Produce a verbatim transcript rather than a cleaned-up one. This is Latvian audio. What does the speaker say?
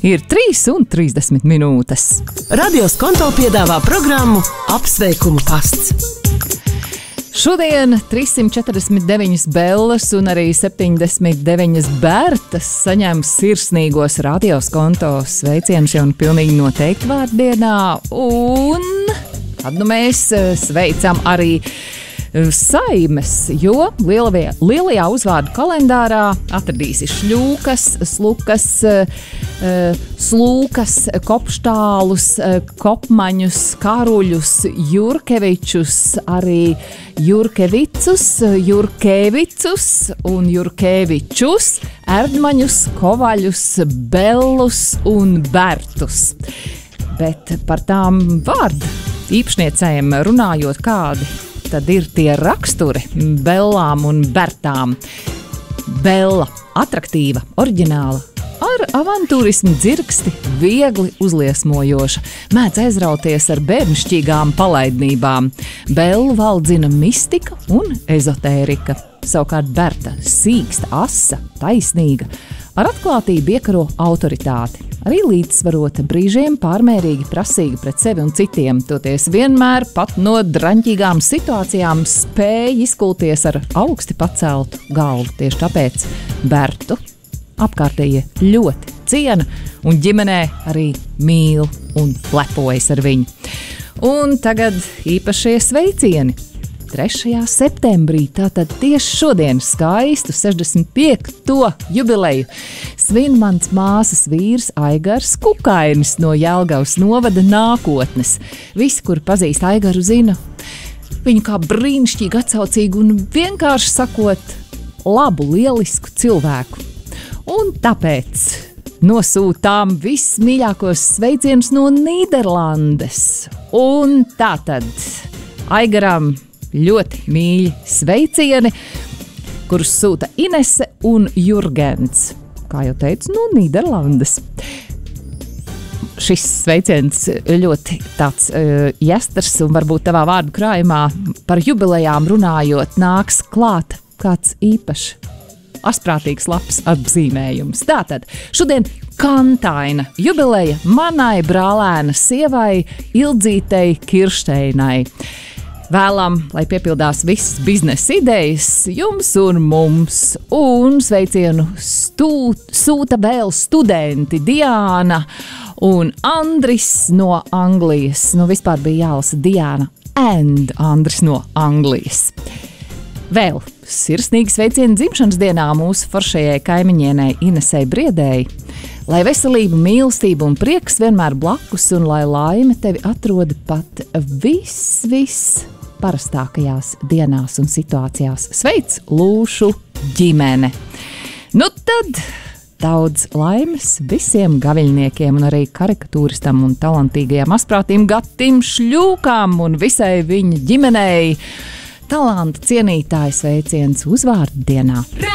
Ir trīs un trīsdesmit minūtes. Radio Skonto piedāvā programmu Apsveikumu pasts. Šodien trīssimt četrdesmit deviņas Bellas un arī septiņdesmit deviņas Bertas saņem sirsnīgos Radio Skonto sveicienus jau pilnīgi noteikti vārdienā. Un tad nu mēs sveicam arī Saimes, jo lielajā, lielajā uzvārdu kalendārā atradīsi šļūkas, slukas, slūkas, kopštālus, kopmaņus, karuļus, jurkevičus, arī jurkevicus, jurkevicus un jurkevičus, erdmaņus, kovaļus, bellus un bertus. Bet par tām vārdu īpašniecēm runājot, kādi tad ir tie raksturi Bellām un Bertām. Bella – atraktīva, oriģināla, ar avantūrismu dzirksti, viegli uzliesmojoša, mēdz aizrauties ar bērnišķīgām palaidnībām. Bellu valdzina mistika un ezotērika. Savukārt Berta – sīksta, asa, taisnīga, ar atklātību iekaro autoritāti. Arī līdzsvarota, brīžiem pārmērīgi prasīga pret sevi un citiem, toties vienmēr pat no draņķīgām situācijām spēja izkulties ar augsti paceltu galvu. Tieši tāpēc Bertu apkārtējie ļoti ciena un ģimenē arī mīl un lepojas ar viņu. Un tagad īpašie sveicieni. trešajā septembrī, tātad tieši šodien skaistu sešdesmit piekto jubileju svin mans māsas vīrs Aigars Kukainis no Jelgavas novada Nākotnes. Visi, kuri pazīst Aigaru, zina viņu kā brīnišķīgi atsaucīgu un vienkārši sakot labu, lielisku cilvēku. Un tāpēc nosūtām vismīļākos sveicienus no Nīderlandes. Un tātad Aigaram ļoti mīļi sveicieni, kurus sūta Inese un Jurgens. Kā jau teicu, no Nīderlandes. Šis sveiciens ļoti tāds uh, jesters un varbūt tavā vārdu krājumā par jubilejām runājot nāks klāt kāds īpašs, asprātīgs labs apzīmējums. Tātad šodien kantaina jubileja manai brālēna sievai Ildzītei Kiršteinai. Vēlam, lai piepildās visas biznesa idejas jums un mums, un sveicienu stū, sūta vēl studenti Diāna un Andris no Anglijas. Nu, vispār bija jālasa Diāna and Andris no Anglijas. Vēl sirsnīgi sveicieni dzimšanas dienā mūsu foršajai kaimiņienei Inesei Briedēji. Lai veselība, mīlestība un prieks vienmēr blakus, un lai laime tevi atrod pat viss, viss parastākajās dienās un situācijās. Sveic Lūšu ģimene! Nu tad daudz laimes visiem gaviļniekiem un arī karikatūristam un talantīgajam asprātīm Gatim Šļūkām un visai viņa ģimenei. Talanta cienītājs sveiciens uzvārdu dienā.